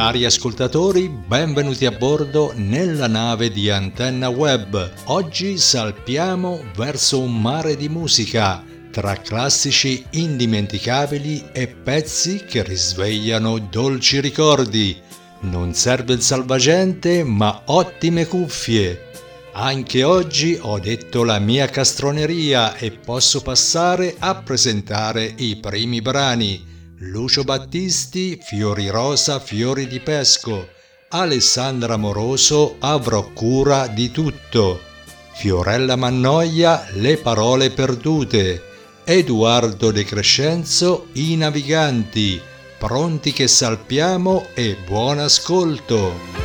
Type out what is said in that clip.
Cari ascoltatori, benvenuti a bordo nella nave di Antenna Web. Oggi salpiamo verso un mare di musica, tra classici indimenticabili e pezzi che risvegliano dolci ricordi. Non serve il salvagente, ma ottime cuffie. Anche oggi ho detto la mia castroneria e posso passare a presentare i primi brani. Lucio Battisti, Fiori rosa, fiori di pesco. Alessandra Moroso, avrò cura di tutto. Fiorella Mannoia, le parole perdute. Edoardo De Crescenzo, i naviganti. Pronti che salpiamo e buon ascolto.